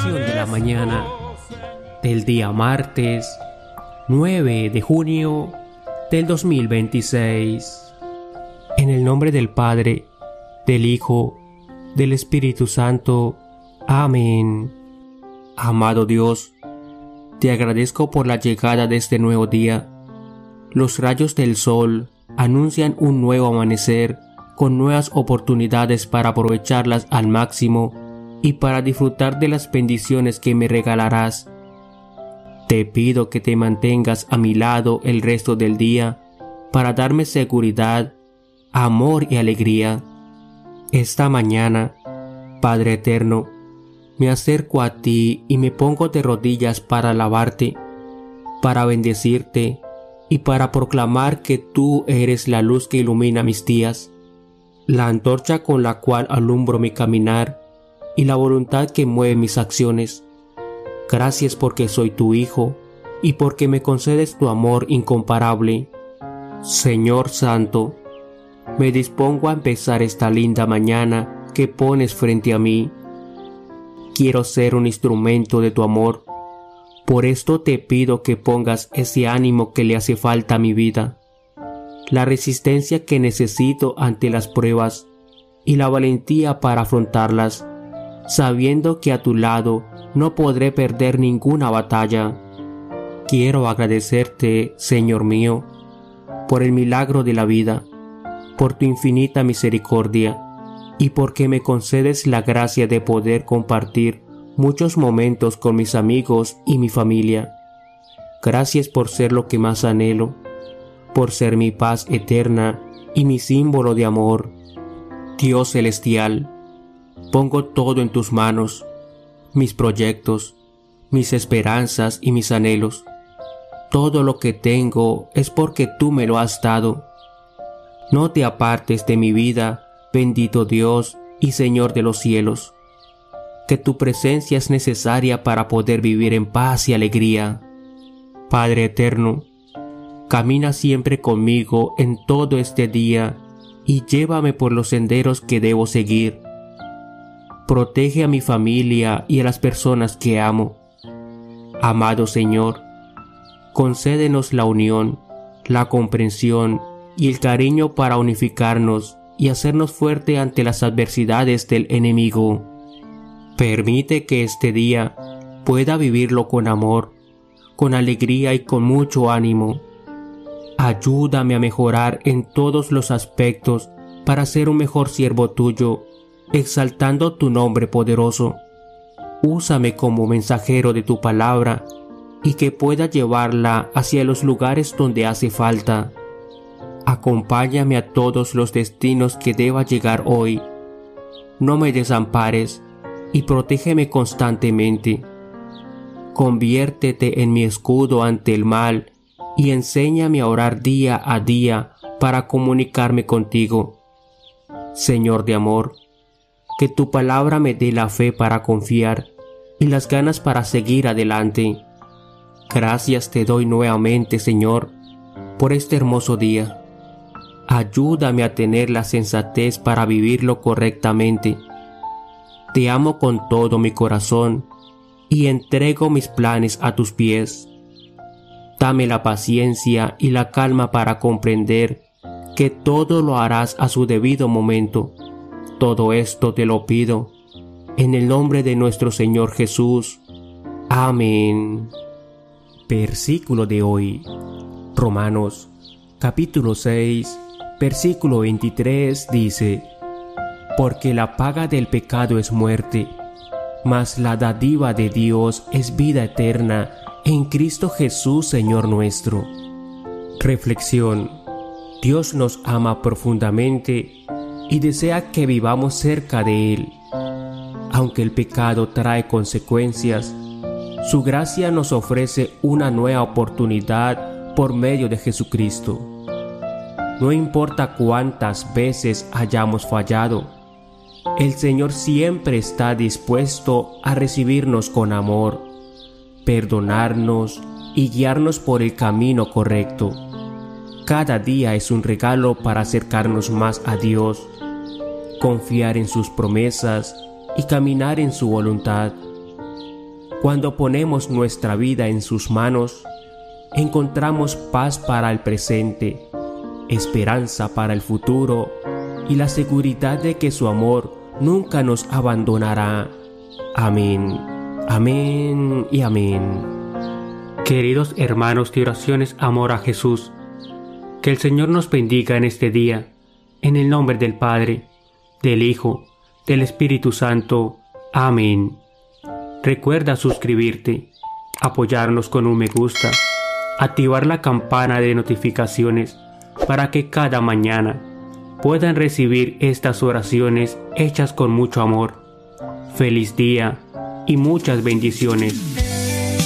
Oración de la mañana del día martes 9 de junio del 2026. En el nombre del Padre, del Hijo, del Espíritu Santo. Amén. Amado Dios, te agradezco por la llegada de este nuevo día. Los rayos del sol anuncian un nuevo amanecer con nuevas oportunidades para aprovecharlas al máximo y para disfrutar de las bendiciones que me regalarás. Te pido que te mantengas a mi lado el resto del día para darme seguridad, amor y alegría. Esta mañana, Padre Eterno, me acerco a ti y me pongo de rodillas para alabarte, para bendecirte y para proclamar que tú eres la luz que ilumina mis días, la antorcha con la cual alumbro mi caminar y la voluntad que mueve mis acciones. Gracias porque soy tu Hijo y porque me concedes tu amor incomparable. Señor Santo, me dispongo a empezar esta linda mañana que pones frente a mí. Quiero ser un instrumento de tu amor. Por esto te pido que pongas ese ánimo que le hace falta a mi vida, la resistencia que necesito ante las pruebas y la valentía para afrontarlas, sabiendo que a tu lado no podré perder ninguna batalla. Quiero agradecerte, Señor mío, por el milagro de la vida, por tu infinita misericordia y porque me concedes la gracia de poder compartir muchos momentos con mis amigos y mi familia. Gracias por ser lo que más anhelo, por ser mi paz eterna y mi símbolo de amor. Dios celestial, pongo todo en tus manos, mis proyectos, mis esperanzas y mis anhelos. Todo lo que tengo es porque tú me lo has dado. No te apartes de mi vida, bendito Dios y Señor de los cielos, que tu presencia es necesaria para poder vivir en paz y alegría. Padre eterno, camina siempre conmigo en todo este día y llévame por los senderos que debo seguir. Protege a mi familia y a las personas que amo. Amado Señor, concédenos la unión, la comprensión y el cariño para unificarnos y hacernos fuerte ante las adversidades del enemigo. Permite que este día pueda vivirlo con amor, con alegría y con mucho ánimo. Ayúdame a mejorar en todos los aspectos para ser un mejor siervo tuyo, exaltando tu nombre poderoso. Úsame como mensajero de tu palabra y que pueda llevarla hacia los lugares donde hace falta. Acompáñame a todos los destinos que deba llegar hoy. No me desampares y protégeme constantemente. Conviértete en mi escudo ante el mal y enséñame a orar día a día para comunicarme contigo. Señor de amor, que tu palabra me dé la fe para confiar y las ganas para seguir adelante. Gracias te doy nuevamente, Señor, por este hermoso día. Ayúdame a tener la sensatez para vivirlo correctamente. Te amo con todo mi corazón y entrego mis planes a tus pies. Dame la paciencia y la calma para comprender que todo lo harás a su debido momento. Todo esto te lo pido en el nombre de nuestro Señor Jesús. Amén. Versículo de hoy. Romanos, capítulo 6, versículo 23 dice: Porque la paga del pecado es muerte, mas la dádiva de Dios es vida eterna en Cristo Jesús, Señor nuestro. Reflexión. Dios nos ama profundamente y desea que vivamos cerca de Él. Aunque el pecado trae consecuencias, su gracia nos ofrece una nueva oportunidad por medio de Jesucristo. No importa cuántas veces hayamos fallado, el Señor siempre está dispuesto a recibirnos con amor, perdonarnos y guiarnos por el camino correcto. Cada día es un regalo para acercarnos más a Dios, confiar en sus promesas y caminar en su voluntad. Cuando ponemos nuestra vida en sus manos, encontramos paz para el presente, esperanza para el futuro y la seguridad de que su amor nunca nos abandonará. Amén, amén y amén. Queridos hermanos de oraciones Amor a Jesús, que el Señor nos bendiga en este día, en el nombre del Padre, del Hijo, del Espíritu Santo. Amén. Recuerda suscribirte, apoyarnos con un me gusta, activar la campana de notificaciones para que cada mañana puedan recibir estas oraciones hechas con mucho amor. Feliz día y muchas bendiciones.